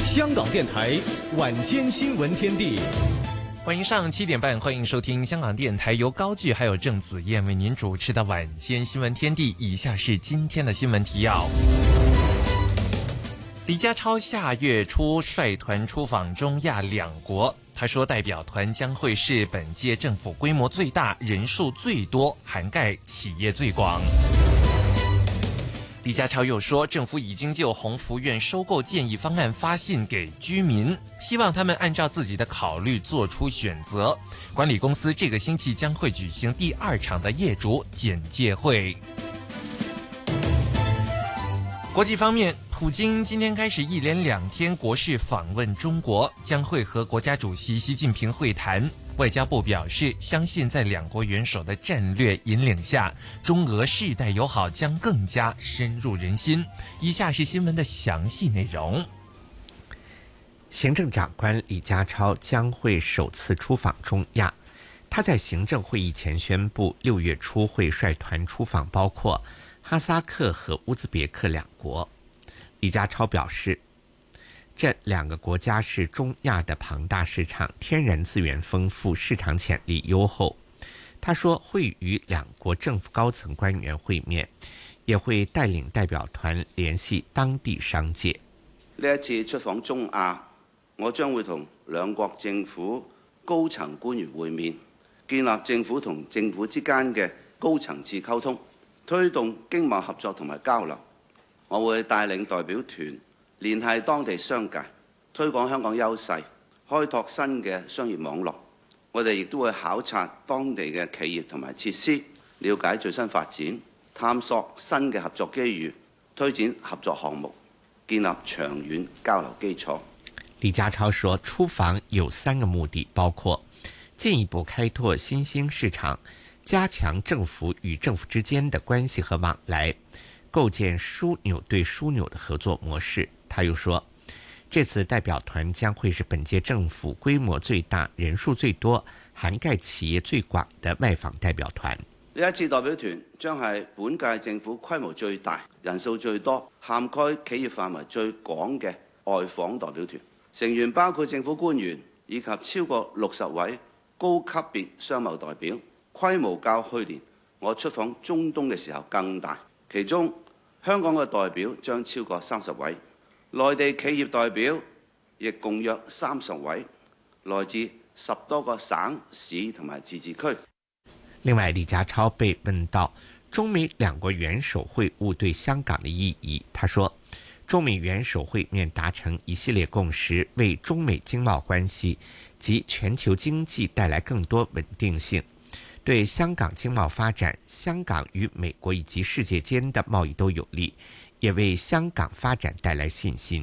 香港电台晚间新闻天地， 欢迎上7点半，欢迎收听香港电台由高炬还有郑子燕为您主持的晚间新闻天地。以下是今天的新闻提要。李家超下月初率团出访中亚两国，他说代表团将会是本届政府规模最大、人数最多、涵盖企业最广。李家超又说，政府已经就鸿福苑收购建议方案发信给居民，希望他们按照自己的考虑做出选择。管理公司这个星期将会举行第2场的业主简介会。国际方面，普京今天开始一连2天国事访问中国，将会和国家主席习近平会谈。外交部表示，相信在两国元首的战略引领下，中俄世代友好将更加深入人心。以下是新闻的详细内容。 行政长官李家超将会首次出访中亚。他在行政会议前宣布，6月初会率团出访包括哈萨克和乌兹别克两国。李家超表示，这2个国家是中亚的庞大市场，天然资源丰富，市场潜力优厚。他说会与2国政府高层官员会面，也會帶領代表團聯繫當地商界。 呢一次出訪中亞，我將會同2國政府高層官員會面，建立政府同政府之間嘅高層次溝通，推動經貿合作同埋交流。我會帶領代表團聯繫當地商界，推廣香港優勢，開拓新嘅商業網絡。我哋亦都會考察當地嘅企業同埋設施，了解最新發展，探索新嘅合作機遇，推展合作項目，建立長遠交流基礎。 李家超說，出訪有3個目的，包括進一步開拓新興市場，加強政府與政府之間的關係和往來，構建樞紐對樞紐的合作模式。他又說，這次代表團將會是本屆政府規模最大、人數最多、涵蓋企業最廣的外訪代表團。 呢一次代表團將係本屆政府規模最大、人數最多、涵蓋企業範圍最廣嘅外訪代表團，成員包括政府官員以及超過60位高級別商貿代表，規模較去年我出訪中東嘅時候更大。其中香港嘅代表將超過30位，內地企業代表亦共約30位，來自10多個省市同埋自治區。 另外，李家超被問到中美2國元首會晤對香港的意義，他說，中美元首會面達成一系列共識，為中美經貿關係及全球經濟帶來更多穩定性，對香港經貿發展、香港與美國以及世界間的貿易都有利，也為香港發展帶來信心。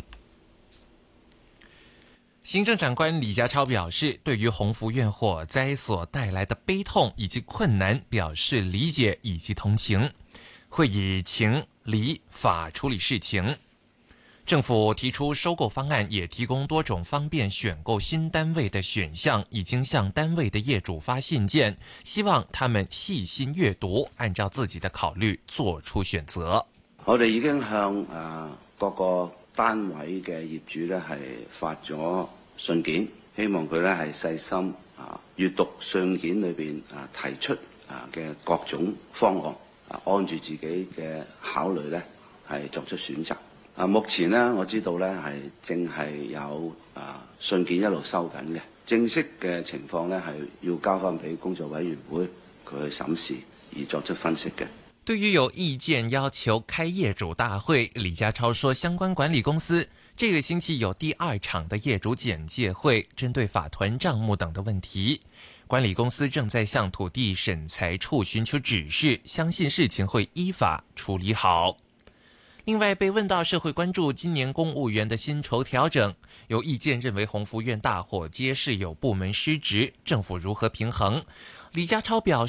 行政長官李家超表示，對於鴻福苑火災所帶來的悲痛以及困難表示理解以及同情，會以情、理、法處理事情。政府提出收購方案，也提供多種方便選購新單位的選項，已經向單位的業主發信件，希望他們細心閱讀，按照自己的考慮做出選擇。 我哋已經向各個單位嘅業主咧係發咗信件，希望佢咧係細心閱讀信件裏邊提出嘅各種方案，按住自己嘅考慮咧係作出選擇。目前咧我知道咧係正係有信件一路收緊嘅，正式嘅情況咧係要交翻俾工作委員會佢去審視而作出分析嘅。 對於有意見要求開業主大會，李家超說，相關管理公司這個星期有第2場的業主簡介會，針對法團賬目等的問題，管理公司正在向土地審裁處尋求指示，相信事情會依法處理好。另外，被問到社會關注今年公務員的薪酬調整，有意見認為鴻福苑大火揭示有部門失職，政府如何平衡？李家超表示